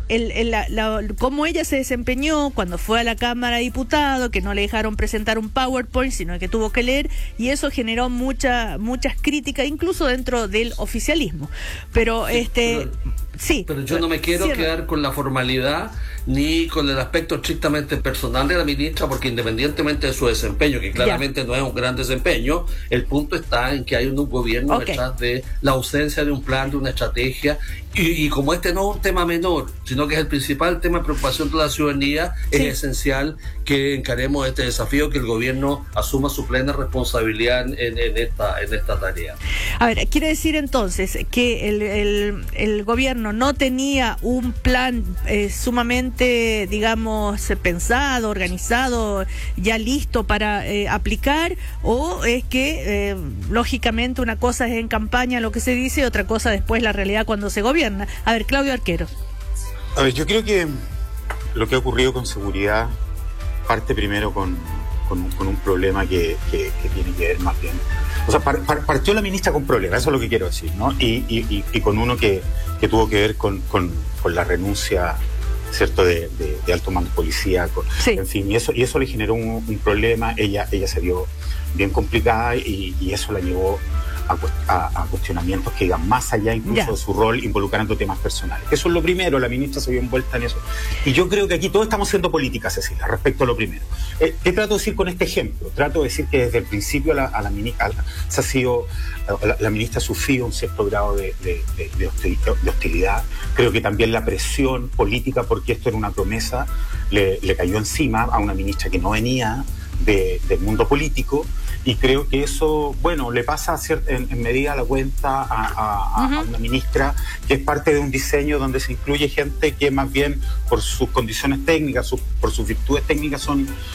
cómo ella se desempeñó cuando fue a la Cámara de Diputados, que no le dejaron presentar un PowerPoint, sino que tuvo que leer, y eso generó muchas críticas, incluso dentro del oficialismo. Pero pero yo no me quiero quedar con la formalidad ni con el aspecto estrictamente personal de la ministra, porque independientemente de su desempeño, que claramente no es un gran desempeño, el punto está en que hay un gobierno detrás de la ausencia de un plan, de una estrategia, y como este no es un tema menor, sino que es el principal tema de preocupación de la ciudadanía, es esencial que encaremos este desafío, que el gobierno asuma su plena responsabilidad en esta tarea. A ver, quiere decir entonces que el gobierno no tenía un plan sumamente, digamos, pensado, organizado, ya listo para aplicar, o es que lógicamente una cosa es en campaña lo que se dice y otra cosa después la realidad cuando se gobierna. A ver, Claudio Arquero. A ver, yo creo que lo que ha ocurrido con seguridad parte primero con un problema que tiene que ver más bien. O sea, partió la ministra con problemas, eso es lo que quiero decir, ¿no? Y con uno que tuvo que ver con la renuncia, ¿cierto?, de alto mando policíaco. En fin, y eso le generó un problema. Ella se vio bien complicada y eso la llevó a cuestionamientos que iban más allá incluso de su rol, involucrando temas personales. Eso es lo primero, la ministra se vio envuelta en eso. Y yo creo que aquí todos estamos haciendo política, Cecilia, respecto a lo primero. ¿Qué trato de decir con este ejemplo? Trato de decir que desde el principio la ministra ha sufrido un cierto grado de hostilidad. Creo que también la presión política, porque esto era una promesa, le cayó encima a una ministra que no venía del mundo político, y creo que eso, bueno, le pasa en medida la cuenta a una ministra que es parte de un diseño donde se incluye gente que más bien por sus condiciones técnicas, por sus virtudes técnicas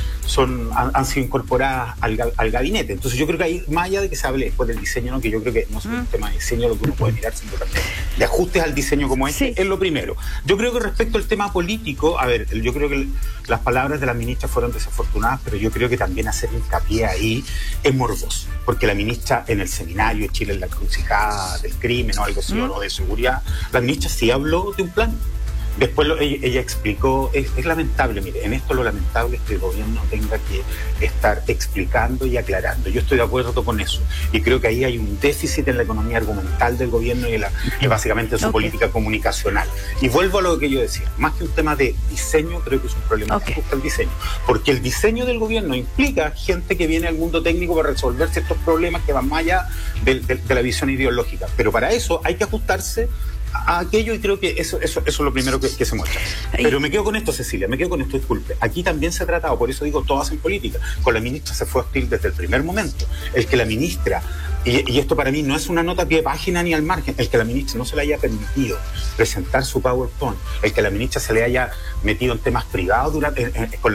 han sido incorporadas al gabinete. Entonces yo creo que ahí, más allá de que se hable después del diseño, ¿no?, que yo creo que no es un tema de diseño lo que uno puede mirar, sino también de ajustes al diseño como este, es lo primero. Yo creo que respecto al tema político, a ver, yo creo que las palabras de la ministra fueron desafortunadas, pero yo creo que también hacer hincapié ahí es morboso, porque la ministra en el seminario de Chile en la encrucijada del crimen o algo así, o de seguridad, la ministra sí habló de un plan. Después ella explicó, es lamentable, mire, en esto lo lamentable es que el gobierno tenga que estar explicando y aclarando. Yo estoy de acuerdo con eso y creo que ahí hay un déficit en la economía argumental del gobierno y básicamente en su política comunicacional. Y vuelvo a lo que yo decía, más que un tema de diseño, creo que es un problema que ajusta el diseño, porque el diseño del gobierno implica gente que viene al mundo técnico para resolver ciertos problemas que van más allá de la visión ideológica, pero para eso hay que ajustarse a aquello, y creo que eso es lo primero que se muestra. Pero me quedo con esto, Cecilia, disculpe. Aquí también se ha tratado, por eso digo, todos hacen política. Con la ministra se fue hostil desde el primer momento. El que la ministra, y esto para mí no es una nota a pie de página ni al margen, el que la ministra no se le haya permitido presentar su PowerPoint, el que la ministra se le haya metido en temas privados con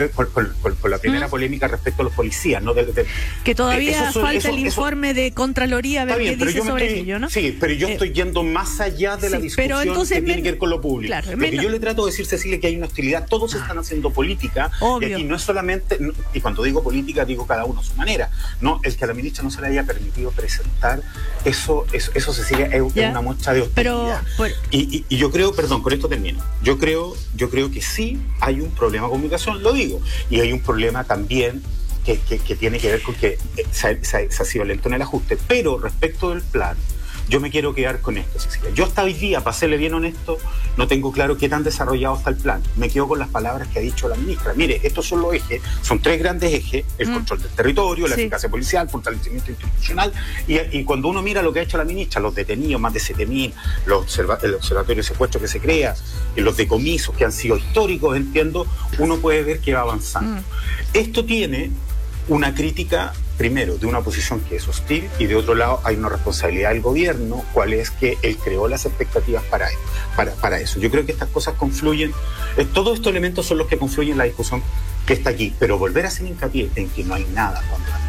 la primera polémica respecto a los policías, ¿no? Que todavía falta el informe de Contraloría, a ver qué dice sobre ello, ¿no? Sí, pero yo estoy yendo más allá de la discusión que tiene que ver con lo público. Claro, lo que yo le trato de decir, Cecilia, que hay una hostilidad, todos están haciendo política, y aquí no es solamente, y cuando digo política digo cada uno a su manera, no, el que a la ministra no se le haya permitido presentar, eso Cecilia, es una muestra de hostilidad. Y yo creo, perdón, con esto termino, yo creo que sí hay un problema de comunicación, lo digo, y hay un problema también que tiene que ver con que se ha sido lento en el ajuste, pero respecto del plan, yo me quiero quedar con esto, Cecilia. Yo hasta hoy día, para serle bien honesto, no tengo claro qué tan desarrollado está el plan. Me quedo con las palabras que ha dicho la ministra. Mire, estos son los ejes, son 3 grandes ejes: el control del territorio, la eficacia policial, fortalecimiento institucional, y cuando uno mira lo que ha hecho la ministra, los detenidos, más de 7.000, el observatorio de secuestro que se crea, los decomisos que han sido históricos, entiendo, uno puede ver que va avanzando. Esto tiene una crítica, primero, de una oposición que es hostil, y de otro lado hay una responsabilidad del gobierno, cuál es que él creó las expectativas para eso. Yo creo que estas cosas confluyen, todos estos elementos son los que confluyen en la discusión que está aquí, pero volver a hacer hincapié en que no hay nada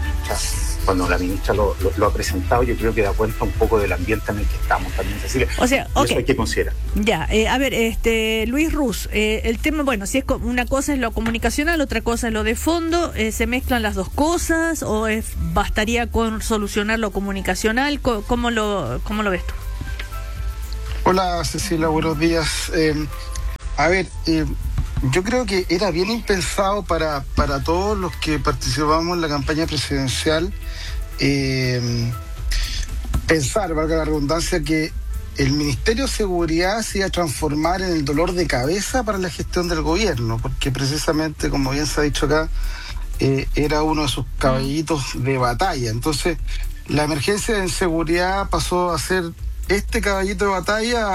cuando la ministra lo ha presentado, yo creo que da cuenta un poco del ambiente en el que estamos también, Cecilia. O sea, eso hay que considerar. Ya, a ver, Luis Ruz, el tema, bueno, si es una cosa es lo comunicacional, otra cosa es lo de fondo, ¿se mezclan las dos cosas o bastaría con solucionar lo comunicacional? ¿Cómo lo ves tú? Hola, Cecilia, buenos días. A ver, yo creo que era bien impensado para todos los que participamos en la campaña presidencial pensar, valga la redundancia, que el Ministerio de Seguridad se iba a transformar en el dolor de cabeza para la gestión del gobierno, porque precisamente, como bien se ha dicho acá, era uno de sus caballitos de batalla. Entonces, la emergencia en seguridad pasó a ser este caballito de batalla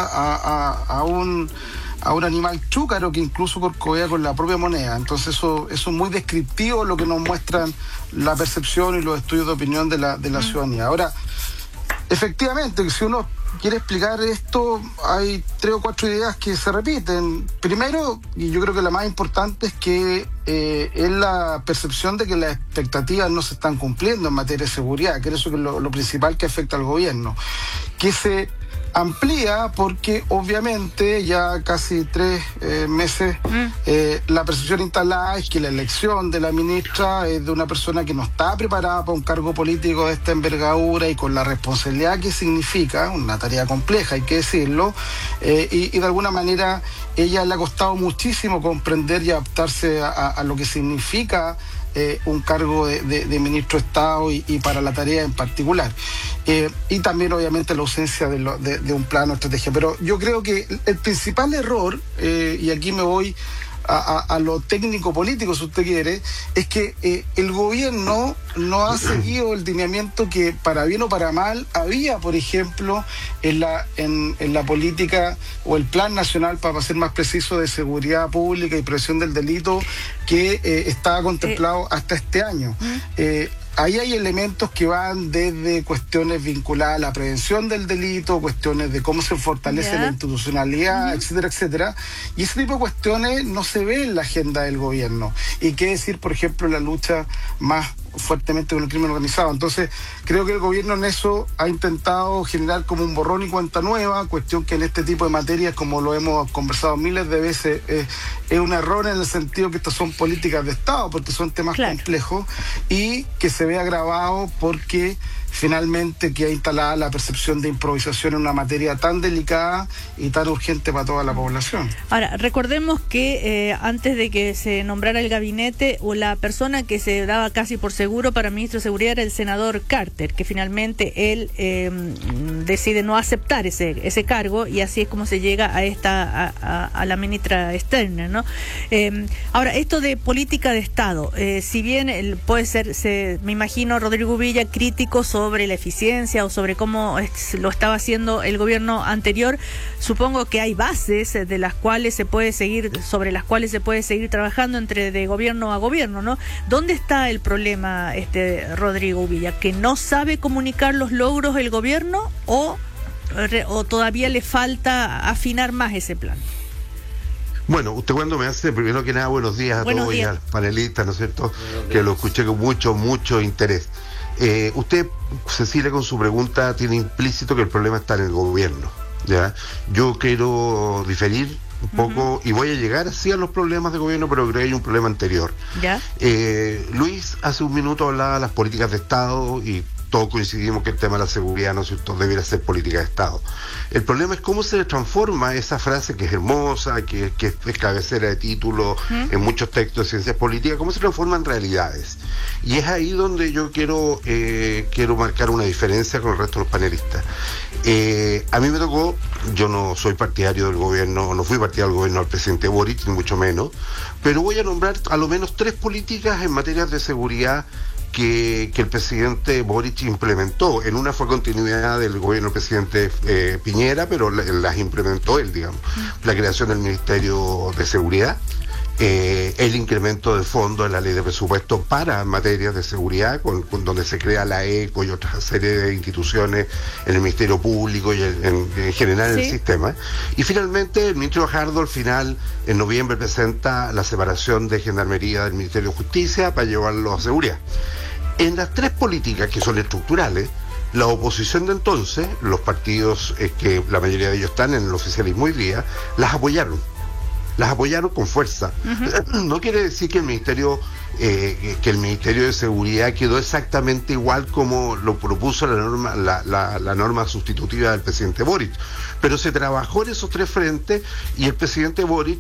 a un animal chúcaro que incluso corcovea con la propia moneda. Entonces eso es muy descriptivo lo que nos muestran la percepción y los estudios de opinión de la ciudadanía. Ahora, efectivamente, si uno quiere explicar esto, hay 3 o 4 ideas que se repiten. Primero, y yo creo que la más importante, es que es la percepción de que las expectativas no se están cumpliendo en materia de seguridad, que eso es lo principal que afecta al gobierno, que se amplía porque obviamente ya casi 3 meses la percepción instalada es que la elección de la ministra es de una persona que no está preparada para un cargo político de esta envergadura y con la responsabilidad que significa, una tarea compleja, hay que decirlo, y de alguna manera ella le ha costado muchísimo comprender y adaptarse a lo que significa un cargo de ministro de Estado y para la tarea en particular. Y también obviamente la ausencia de un plano de estrategia. Pero yo creo que el principal error, y aquí me voy a lo técnico-político, si usted quiere, es que el gobierno no ha seguido el lineamiento que, para bien o para mal, había, por ejemplo, en la política o el Plan Nacional, para ser más preciso, de seguridad pública y prevención del delito, que estaba contemplado hasta este año. Ahí hay elementos que van desde cuestiones vinculadas a la prevención del delito, cuestiones de cómo se fortalece la institucionalidad, etcétera, etcétera. Y ese tipo de cuestiones no se ve en la agenda del gobierno. Y qué decir, por ejemplo, la lucha más fuertemente con el crimen organizado. Entonces, creo que el gobierno en eso ha intentado generar como un borrón y cuenta nueva, cuestión que en este tipo de materias, como lo hemos conversado miles de veces, es un error en el sentido que estas son políticas de Estado, porque son temas complejos, y que se ve agravado porque finalmente queda instalada la percepción de improvisación en una materia tan delicada y tan urgente para toda la población. Ahora, recordemos que antes de que se nombrara el gabinete, o la persona que se daba casi por seguro para ministro de Seguridad era el senador Carter, que finalmente él decide no aceptar ese cargo, y así es como se llega a la ministra Sterner, ¿no? Ahora, esto de política de Estado, si bien puede ser, me imagino, Rodrigo Villa, crítico sobre la eficiencia o sobre cómo lo estaba haciendo el gobierno anterior, supongo que hay bases sobre las cuales se puede seguir trabajando de gobierno a gobierno, ¿no? ¿Dónde está el problema, Rodrigo Villa? ¿Que no sabe comunicar los logros el gobierno o todavía le falta afinar más ese plan? Bueno, usted cuando me hace, primero que nada, buenos días a todos y a los panelistas, ¿no es cierto? Que lo escuché con mucho interés. Usted, Cecilia, con su pregunta tiene implícito que el problema está en el gobierno, ¿ya? Yo quiero diferir un poco y voy a llegar así a los problemas de gobierno, pero creo que hay un problema anterior. ¿Ya? Luis hace un minuto hablaba de las políticas de Estado y todos coincidimos que el tema de la seguridad, ¿no es cierto?, debiera ser política de Estado. El problema es cómo se transforma esa frase que es hermosa, que es cabecera de título en muchos textos de ciencias políticas, cómo se transforma en realidades. Y es ahí donde yo quiero marcar una diferencia con el resto de los panelistas. A mí me tocó, yo no soy partidario del gobierno, no fui partidario del gobierno del presidente Boric, ni mucho menos, pero voy a nombrar a lo menos 3 políticas en materia de seguridad que el presidente Boric implementó. En una fue continuidad del gobierno del presidente Piñera, pero las implementó él, digamos. La creación del Ministerio de Seguridad, el incremento del fondo de la ley de presupuesto para materias de seguridad, con donde se crea la ECO y otra serie de instituciones en el Ministerio Público y en general en el sistema. Y finalmente el ministro Fajardo al final, en noviembre, presenta la separación de Gendarmería del Ministerio de Justicia para llevarlo a seguridad. En las 3 políticas que son estructurales, la oposición de entonces, los partidos que la mayoría de ellos están en el oficialismo hoy día, las apoyaron con fuerza. No quiere decir que el Ministerio de Seguridad quedó exactamente igual como lo propuso la norma sustitutiva del presidente Boric, pero se trabajó en esos 3 frentes y el presidente Boric